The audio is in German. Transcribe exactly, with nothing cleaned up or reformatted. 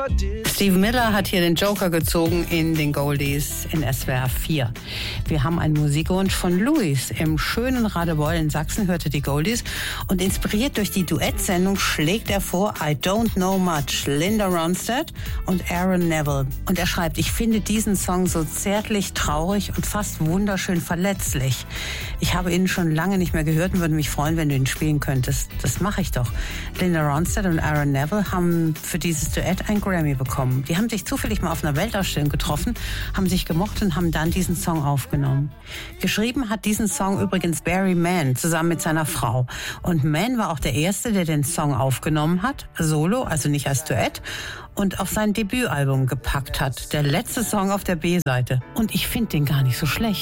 Steve Miller hat hier den Joker gezogen in den Goldies in S W R vier. Wir haben einen Musikwunsch von Luis. Im schönen Radebeul in Sachsen hörte die Goldies und inspiriert durch die Duettsendung schlägt er vor I Don't Know Much, Linda Ronstadt und Aaron Neville. Und er schreibt, ich finde diesen Song so zärtlich, traurig und fast wunderschön verletzlich. Ich habe ihn schon lange nicht mehr gehört und würde mich freuen, wenn du ihn spielen könntest. Das mache ich doch. Linda Ronstadt und Aaron Neville haben für dieses Duett ein Grammy bekommen. Die haben sich zufällig mal auf einer Weltausstellung getroffen, haben sich gemocht und haben dann diesen Song aufgenommen. Geschrieben hat diesen Song übrigens Barry Mann zusammen mit seiner Frau. Und Mann war auch der Erste, der den Song aufgenommen hat, solo, also nicht als Duett, und auf sein Debütalbum gepackt hat. Der letzte Song auf der B-Seite. Und ich finde den gar nicht so schlecht.